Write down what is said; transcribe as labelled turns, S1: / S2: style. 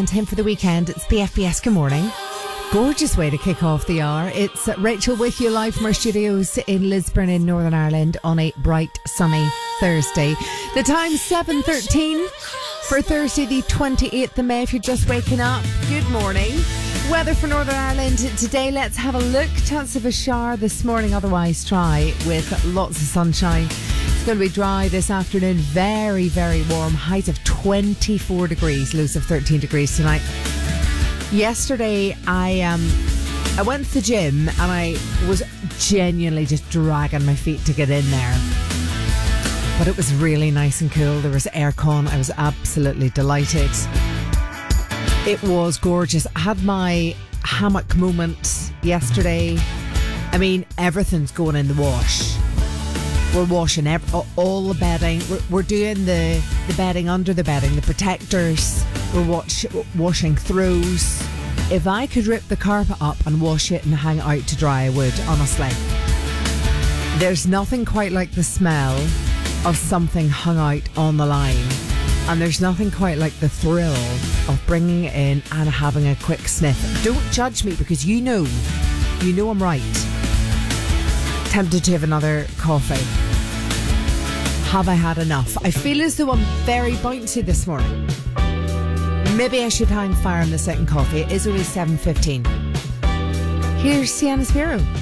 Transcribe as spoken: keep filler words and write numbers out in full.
S1: and time for the weekend. It's the F B S. Good morning. Gorgeous way to kick off the hour. It's Rachel with you live from our studios in Lisburn in Northern Ireland on a bright sunny Thursday. The time's seven thirteen for Thursday the twenty-eighth of May. If you're just waking up, good morning. Weather for Northern Ireland today, let's have a look. Chance of a shower this morning, otherwise dry with lots of sunshine. It's going to be dry this afternoon, very very warm, highs of twenty-four degrees, lows of thirteen degrees tonight. Yesterday I um I went to the gym and I was genuinely just dragging my feet to get in there, but it was really nice and cool. There was aircon. I was absolutely delighted. It was gorgeous. I had my hammock moment yesterday. I mean, everything's going in the wash. We're washing every, all the bedding. We're, we're doing the, the bedding under the bedding, the protectors. We're watch, washing throws. If I could rip the carpet up and wash it and hang it out to dry, I would, honestly. There's nothing quite like the smell of something hung out on the line. And there's nothing quite like the thrill of bringing it in and having a quick sniff. Don't judge me, because you know, you know I'm right. Tempted to have another coffee. Have I had enough? I feel as though I'm very bouncy this morning. Maybe I should hang fire on the second coffee. It is only seven fifteen. Here's Sienna Spiro.